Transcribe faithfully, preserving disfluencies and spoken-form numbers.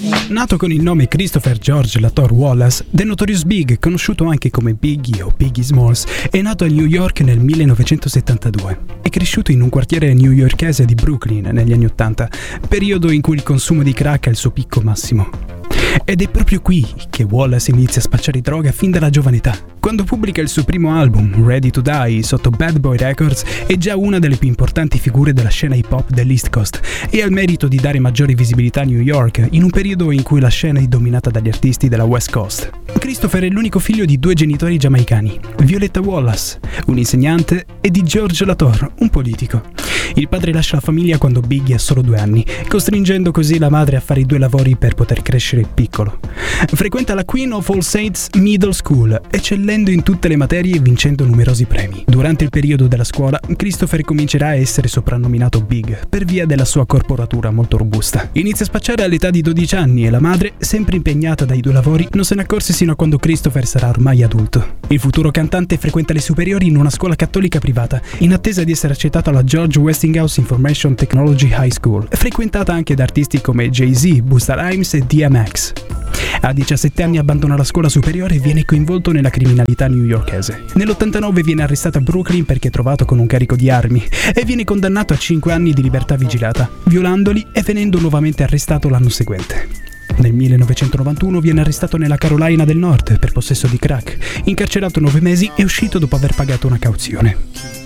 Nato con il nome Christopher George Lator Wallace, The Notorious Big, conosciuto anche come Biggie o Biggie Smalls, è nato a New York nel millenovecentosettantadue. È cresciuto in un quartiere newyorkese di Brooklyn negli anni Ottanta, periodo in cui il consumo di crack è al suo picco massimo. Ed è proprio qui che Wallace inizia a spacciare droga fin dalla giovane età. Quando pubblica il suo primo album, Ready to Die, sotto Bad Boy Records, è già una delle più importanti figure della scena hip hop dell'East Coast e ha il merito di dare maggiore visibilità a New York in un periodo in cui la scena è dominata dagli artisti della West Coast. Christopher è l'unico figlio di due genitori giamaicani, Violetta Wallace, un insegnante, e di George Lator, un politico. Il padre lascia la famiglia quando Biggie ha solo due anni, costringendo così la madre a fare i due lavori per poter crescere piccolo. Frequenta la Queen of All Saints Middle School, eccellendo in tutte le materie e vincendo numerosi premi. Durante il periodo della scuola, Christopher comincerà a essere soprannominato Big per via della sua corporatura molto robusta. Inizia a spacciare all'età di dodici anni e la madre, sempre impegnata dai due lavori, non se ne accorse sino a quando Christopher sarà ormai adulto. Il futuro cantante frequenta le superiori in una scuola cattolica privata, in attesa di essere accettato alla George Westinghouse Information Technology High School, frequentata anche da artisti come Jay-Z, Busta Rhymes e D M X. A diciassette anni abbandona la scuola superiore e viene coinvolto nella criminalità newyorkese. Nell'ottantanove viene arrestato a Brooklyn perché trovato con un carico di armi e viene condannato a cinque anni di libertà vigilata, violandoli e venendo nuovamente arrestato l'anno seguente. Nel millenovecentonovantuno viene arrestato nella Carolina del Nord per possesso di crack, incarcerato nove mesi e uscito dopo aver pagato una cauzione.